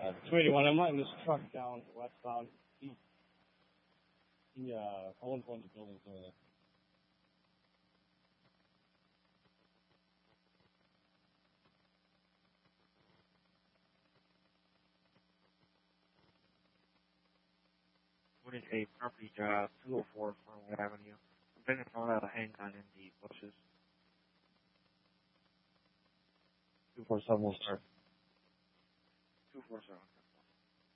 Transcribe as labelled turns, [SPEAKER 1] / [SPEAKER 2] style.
[SPEAKER 1] 281. I'm letting this truck down westbound. Colin's going to buildings over there.
[SPEAKER 2] What is a property job, 204 Fernwood Avenue. I'm trying to find out a handgun in the bushes.
[SPEAKER 1] 247 will start.
[SPEAKER 2] 247.